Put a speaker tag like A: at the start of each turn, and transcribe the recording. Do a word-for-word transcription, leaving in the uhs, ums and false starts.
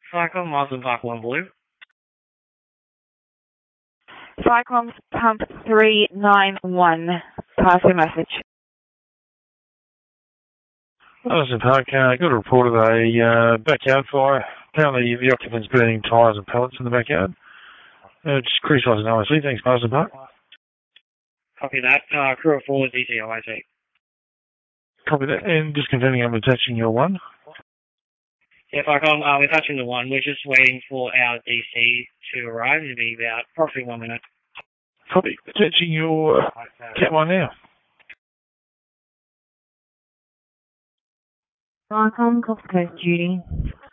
A: Cyclone, Marsden Park one Blue.
B: Cyclones Pump three nine one. Pass your message.
C: Marsden Park, uh, got a report of a uh, backyard fire. Apparently the occupant's burning tyres and pellets in the backyard. Uh, just criticising O I C. Thanks, Marsden Park.
A: Copy that. Uh, crew of four, D T O I C.
C: Copy that. And just confirming I'm attaching your one.
A: Yeah, Cyclone, uh, we're touching the one. We're just waiting for our D C to arrive. It'll be about approximately one minute.
C: Copy. Attaching your uh, cat one now.
B: Cyclone, Gulf Coast Judy.